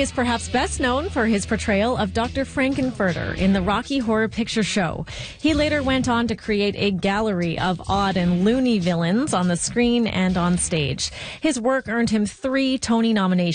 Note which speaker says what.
Speaker 1: is perhaps best known for his portrayal of Dr. Frankenfurter in the Rocky Horror Picture Show. He later went on to create a gallery of odd and loony villains on the screen and on stage. His work earned him 3 Tony nominations